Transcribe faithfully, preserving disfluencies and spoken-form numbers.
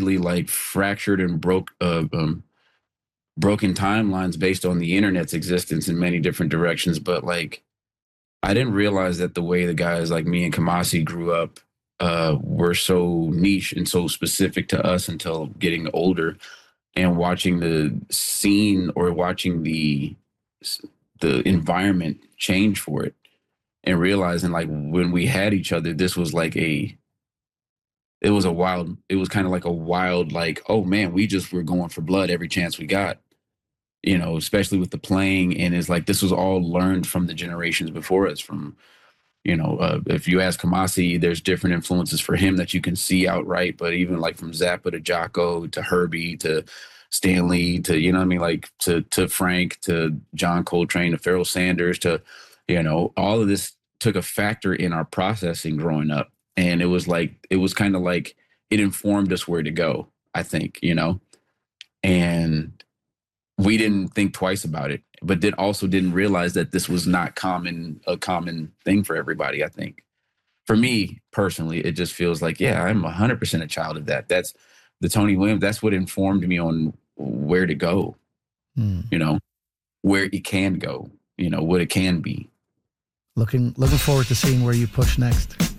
admittedly like fractured and broke, uh, um, broken timelines based on the internet's existence in many different directions. But like, I didn't realize that the way the guys like me and Kamasi grew up uh, were so niche and so specific to us until getting older and watching the scene or watching the the environment change for it and realizing like when we had each other, this was like a it was a wild it was kind of like a wild like, oh man, we just were going for blood every chance we got, you know, especially with the playing. And it's like this was all learned from the generations before us. From, you know, uh, if you ask Kamasi, there's different influences for him that you can see outright. But even like from Zappa to Jocko to Herbie to Stanley to, you know what I mean, like to to Frank to John Coltrane to Pharoah Sanders to, you know, all of this took a factor in our processing growing up. And it was like it was kind of like it informed us where to go, I think, you know, and we didn't think twice about it, but then also didn't realize that this was not common, a common thing for everybody. I think for me personally, it just feels like, yeah, I'm a hundred percent a child of that. That's the Tony Williams. That's what informed me on where to go, mm. you know, where it can go, you know, what it can be. Looking, looking forward to seeing where you push next.